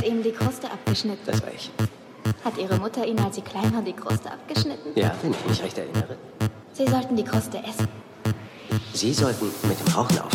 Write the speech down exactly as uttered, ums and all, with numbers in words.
Ihnen die Kruste abgeschnitten? Das war ich. Hat Ihre Mutter Ihnen, als Sie klein waren, die Kruste abgeschnitten? Ja, wenn ich mich recht erinnere. Sie sollten die Kruste essen. Sie sollten mit dem Rauchen aufhören.